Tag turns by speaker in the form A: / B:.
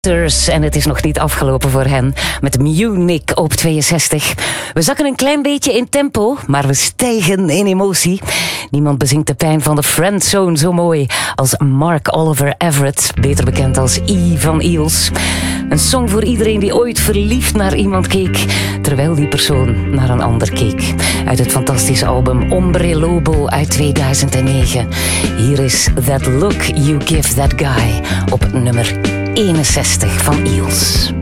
A: En het is nog niet afgelopen voor hen met Munich op 62. We zakken een klein beetje in tempo, maar we stijgen in emotie. Niemand bezingt de pijn van de friendzone zo mooi als Mark Oliver Everett, beter bekend als E van Eels. Een song voor iedereen die ooit verliefd naar iemand keek, terwijl die persoon naar een ander keek. Uit het fantastische album Hombre Lobo uit 2009. Hier is That Look You Give That Guy op nummer 61 van Eels.